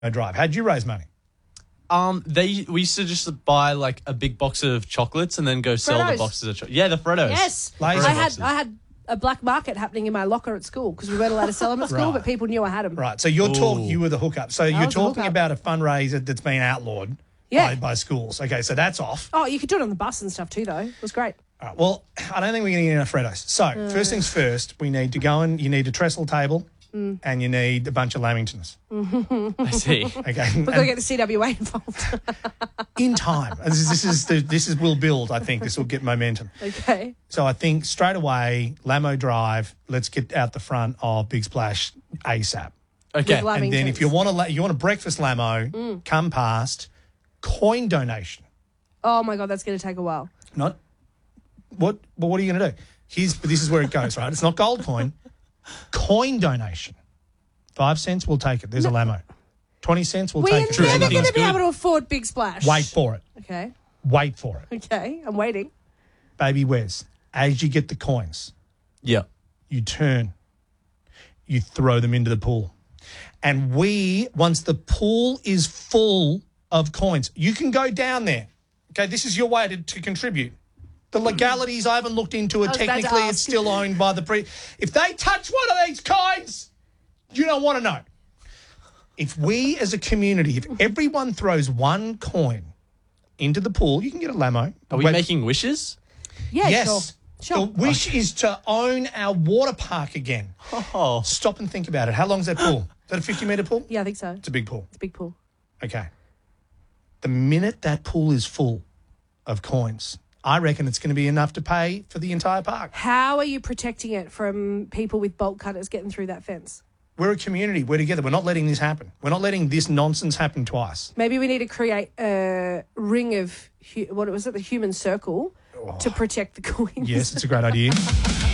Drive. How'd you raise money? We used to just buy like a big box of chocolates and then go sell the Freddos. boxes of chocolates. Yeah, the Freddos. Yes. Laser I boxes. had a black market happening in my locker at school because we weren't allowed to sell them at school, Right. but people knew I had them. Right. So you were the hookup. So you're was the talking hookup. about a fundraiser that's been outlawed Yeah. by schools. Okay, so that's off. Oh, you could do it on the bus and stuff too, though. It was great. All right, well, I don't think we're going to get enough Freddos. So first things first, we need to go and you need a trestle table and you need a bunch of Lamingtons. I see. Okay. We've got to get the CWA involved. In time. This will build, I think. This will get momentum. Okay. So I think straight away, Lamo Drive, let's get out the front of Big Splash ASAP. Okay. With And then if you want a breakfast Lamo, come past, coin donation. Oh, my God, that's going to take a while. Not what? But what are you going to do? This is where it goes, right? It's not gold coin. Coin donation. 5 cents, we'll take it. There's a Lamo. 20 cents, we'll We're take it. never Anything's going to be good. able to afford Big Splash. Wait for it. Okay. Wait for it. Okay. I'm waiting. Baby Wes, as you get the coins, Yeah. you turn, you throw them into the pool. And once the pool is full of coins, you can go down there. Okay, this is your way to contribute. The legalities, I haven't looked into it. I was about to Technically, it's ask. still owned by the If they touch one of these coins, you don't want to know. If we as a community, if everyone throws one coin into the pool, you can get a Lamo. Are we making wishes? Yeah, Yes. sure. The wish is to own our water park again. Oh. Stop and think about it. How long's that pool? Is that a 50-metre pool? Yeah, I think so. It's a big pool. It's a big pool. Okay. The minute that pool is full of coins, I reckon it's going to be enough to pay for the entire park. How are you protecting it from people with bolt cutters getting through that fence? We're a community. We're together. We're not letting this happen. We're not letting this nonsense happen twice. Maybe we need to create a ring of, the human circle to protect the coins. Yes, it's a great idea.